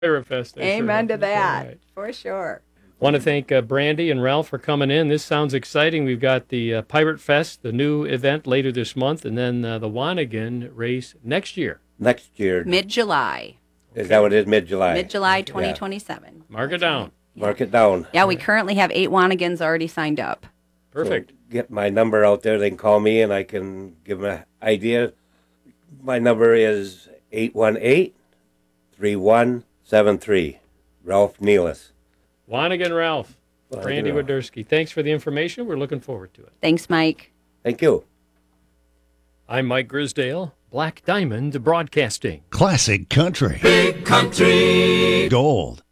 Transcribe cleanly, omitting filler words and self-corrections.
Pirate Fest. Amen to that, for sure. Want to thank Brandy and Ralph for coming in. This sounds exciting. We've got the Pirate Fest, the new event later this month, and then the Wanigan race next year. Next year. Mid-July. Is that what it is? Mid-July? Mid-July 2027. Yeah. Mark it down. Yeah. Mark it down. Yeah, we currently have 8 Wanigans already signed up. Perfect. So get my number out there. They can call me, and I can give them an idea. My number is 818-3173. Ralph Nealis. Wanigan Ralph. Brandy Wadersky. Thanks for the information. We're looking forward to it. Thanks, Mike. Thank you. I'm Mike Grisdale, Black Diamond Broadcasting. Classic country. Big country. Gold.